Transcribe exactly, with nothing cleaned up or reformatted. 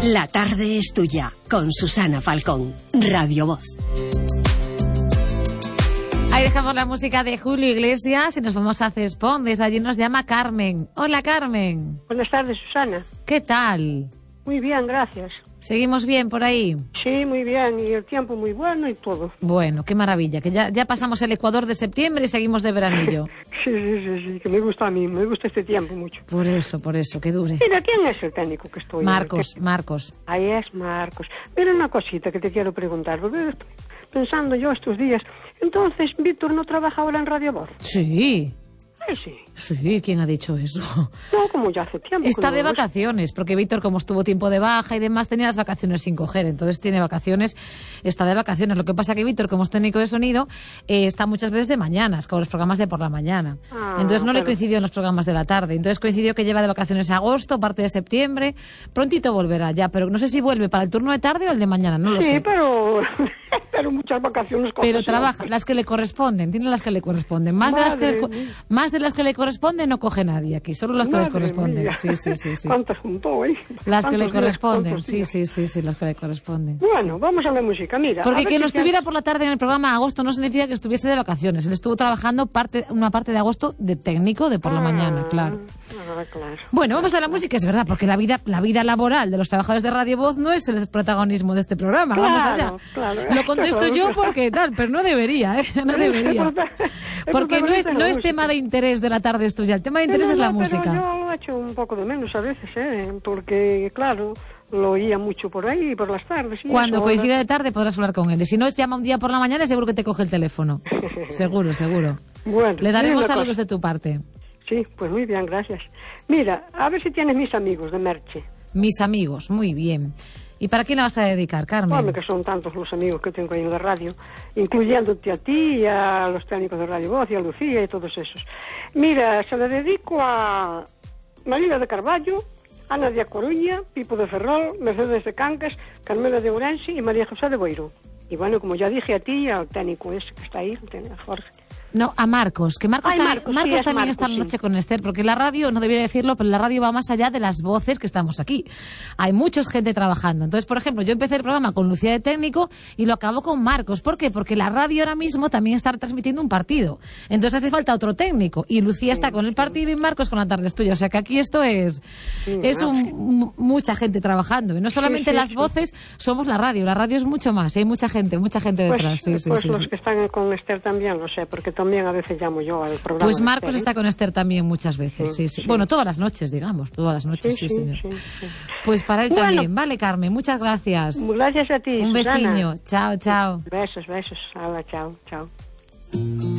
La tarde es tuya, con Susana Falcón, Radio Voz. Ahí dejamos la música de Julio Iglesias y nos vamos a Cespondes. Allí nos llama Carmen. Hola, Carmen. Buenas tardes, Susana. ¿Qué tal? Muy bien, gracias. ¿Seguimos bien por ahí? Sí, muy bien, y el tiempo muy bueno y todo. Bueno, qué maravilla, que ya, ya pasamos el Ecuador de septiembre y seguimos de veranillo. sí, sí, sí, sí, que me gusta a mí, me gusta este tiempo mucho. Por eso, por eso, que dure. Mira, ¿quién es el técnico que estoy? Marcos, ¿Qué? Marcos. Ahí es Marcos. Mira una cosita que te quiero preguntar, porque estoy pensando yo estos días. Entonces, ¿Víctor no trabaja ahora en Radio Voz? Sí. Ay, sí. Sí, ¿quién ha dicho eso? No, como ya hace tiempo. Está no de vacaciones, porque Víctor, como estuvo tiempo de baja y demás, tenía las vacaciones sin coger. Entonces tiene vacaciones, está de vacaciones. Lo que pasa que Víctor, como es técnico de sonido, eh, está muchas veces de mañanas, con los programas de por la mañana. Ah, Entonces no pero... le coincidió en los programas de la tarde. Entonces coincidió que lleva de vacaciones agosto, parte de septiembre. Prontito volverá ya, pero no sé si vuelve para el turno de tarde o el de mañana, no lo sí, sé. Sí, pero... pero muchas vacaciones. Pero trabaja, las que le corresponden, tiene las que le corresponden. Más de las que, le, más de las que le corresponden no coge nadie aquí, solo las que Madre les corresponden. Mía. Sí, sí, sí, sí. ¿Cuántas juntó, eh? Las que le días, corresponden, sí, sí, sí, sí, las que le corresponden. Bueno, sí. Vamos a la música, mira. Porque que no si estuviera ya... por la tarde en el programa agosto no significa que estuviese de vacaciones. Él estuvo trabajando parte, una parte de agosto de técnico de por la ah, mañana, claro. Ah, claro. Bueno, vamos a la música, es verdad, porque la vida, la vida laboral de los trabajadores de Radio Voz no es el protagonismo de este programa. Claro, vamos allá. Claro. Lo contesto yo porque tal, pero no debería, ¿eh? No debería. Porque no es, no es tema de interés de la tarde esto ya. El tema de interés no, es la no, música. Pero yo lo he hecho un poco de menos a veces, ¿eh? Porque, claro, lo oía mucho por ahí, por las tardes. Y Cuando eso, coincida ahora... de tarde podrás hablar con él. Y si no, llama un día por la mañana, seguro que te coge el teléfono. Seguro, seguro. Bueno, le daremos saludos cosa. de tu parte. Sí, pues muy bien, gracias. Mira, a ver si tienes mis amigos de Merche. Mis amigos, muy bien. ¿Y para quién la vas a dedicar, Carmen? Hombre, que son tantos los amigos que tengo ahí en la radio, incluyéndote a ti, y a los técnicos de Radio Voz, y a Lucía y todos esos. Mira, se le dedico a María de Carballo, Ana de A Coruña, Pipo de Ferrol, Mercedes de Cangas, Carmela de Ourense y María José de Boiro. Y bueno, como ya dije a ti, al técnico ese que está ahí, a Jorge. No, a Marcos, que Marcos, Ay, también, Marcos, Marcos sí, también Marcos, está la noche sí. con Esther, porque la radio, no debería decirlo, pero la radio va más allá de las voces que estamos aquí. Hay mucha gente trabajando. Entonces, por ejemplo, yo empecé el programa con Lucía de técnico y lo acabo con Marcos. ¿Por qué? Porque la radio ahora mismo también está transmitiendo un partido. Entonces hace falta otro técnico. Y Lucía está con el partido y Marcos con la tarde estudia. O sea que aquí esto es, Sí, es un, mucha gente trabajando. Y no solamente sí, sí, las sí. voces, somos la radio. La radio es mucho más. Hay mucha gente, mucha gente Pues, detrás. Sí, sí, pues sí, los sí. que están con Esther también lo sé, porque también a veces llamo yo al programa. Pues de Marcos Esther, ¿eh? está con Esther también muchas veces, sí, Sí, sí. sí. Bueno, todas las noches, digamos, todas las noches, sí, Sí, sí, señor. sí, sí. Pues para él Bueno. también. Vale, Carmen, muchas gracias. Gracias a ti, Un Susana. besiño. Chao, chao. Besos, besos. Hola, chao, chao.